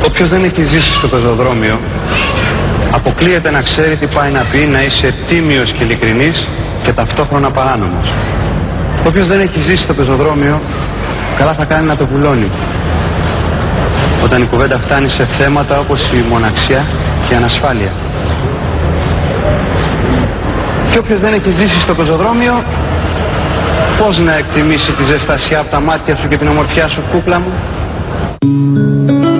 Όποιος δεν έχει ζήσει στο πεζοδρόμιο, αποκλείεται να ξέρει τι πάει να πει να είσαι τίμιος και ειλικρινής και ταυτόχρονα παράνομος. Όποιος δεν έχει ζήσει στο πεζοδρόμιο, καλά θα κάνει να το βουλώνει όταν η κουβέντα φτάνει σε θέματα όπως η μοναξιά και η ανασφάλεια. Και όποιος δεν έχει ζήσει στο πεζοδρόμιο, πώς να εκτιμήσει τη ζεστασιά από τα μάτια σου και την ομορφιά σου, κούκλα μου?